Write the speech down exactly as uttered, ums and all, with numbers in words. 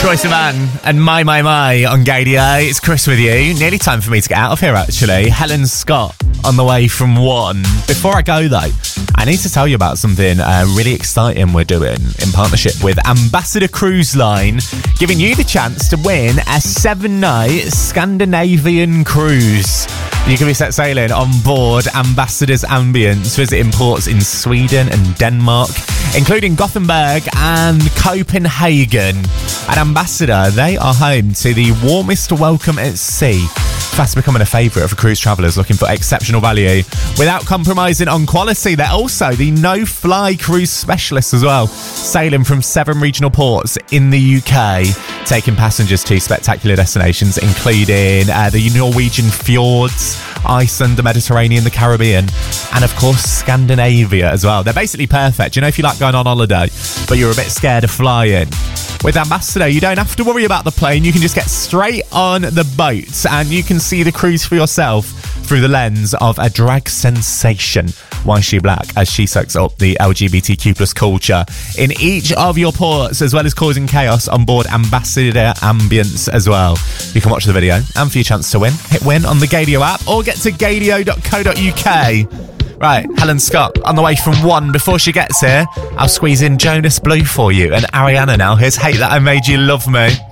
Troye Sivan and My My My on Gadio. It's Chris with you. Nearly time for me to get out of here, actually. Helen Scott on the way from one. Before I go, though, I need to tell you about something uh, really exciting we're doing in partnership with Ambassador Cruise Line, giving you the chance to win a seven-night Scandinavian cruise. You can be set sailing on board Ambassador's Ambience, visiting ports in Sweden and Denmark, including Gothenburg and Copenhagen. At Ambassador, they are home to the warmest welcome at sea, fast becoming a favourite for cruise travellers looking for exceptional value without compromising on quality. They're also the no-fly cruise specialists as well, sailing from seven regional ports in the U K, taking passengers to spectacular destinations including uh, the Norwegian fjords, Iceland, the Mediterranean, the Caribbean, and of course Scandinavia as well. They're basically perfect. You know, if you like going on holiday but you're a bit scared of flying, with Ambassador, you don't have to worry about the plane. You can just get straight on the boat and you can see the cruise for yourself through the lens of a drag sensation, Yshi Black, as she soaks up the L G B T Q plus culture in each of your ports, as well as causing chaos on board Ambassador Ambience as well. You can watch the video and for your chance to win, hit win on the Gadio app or get to gadio dot co dot uk. Right, Helen Scott on the way from one. Before she gets here, I'll squeeze in Jonas Blue for you and Ariana now. Here's Hate That I Made You Love Me.